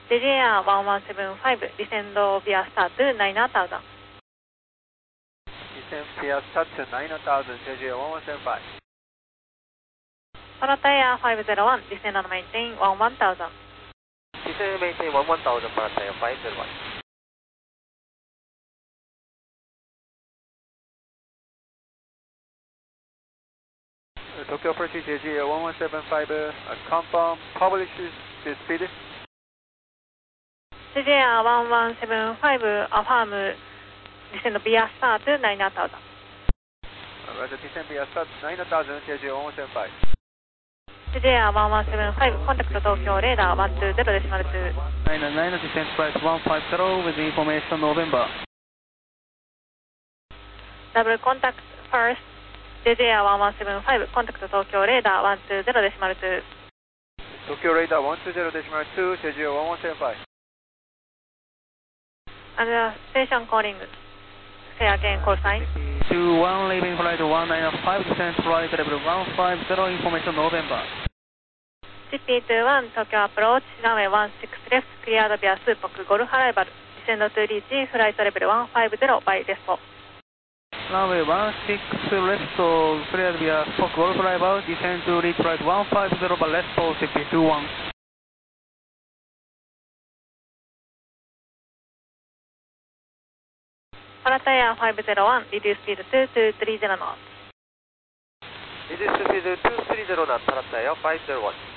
JJR 1175 descend via start to 9000. Descend via start to 9000, JJR 1175. Pattaya 501, descend and maintain 11000. Descend and maintain 11000, Pattaya 501. Tokyo Approach JJR 1175, confirm, publish the speed. JJR 1175, affirm descend via start to 9000. Roger, descend via start 9000, JJR 1175. JJR 1175, contact Tokyo radar 120.2. 99, descend flight 150 with information November. Double contact first, JJR 1175, contact Tokyo radar 120.2. Tokyo radar 120.2, JJR 1175. And station calling. Say again, call sign. 21, leaving flight 195, descend flight level 150, information November. CP21, Tokyo approach, runway 16 left, cleared via Supok, Golf arrival, descend to reach flight level 150 by Despo. Runway 16 left, cleared via Supok, Golf arrival, descend to reach flight 150 by Despo, CP21. Pattaya 501, reduce speed to 230 knots. Reduce speed 230 knots, Pattaya 501.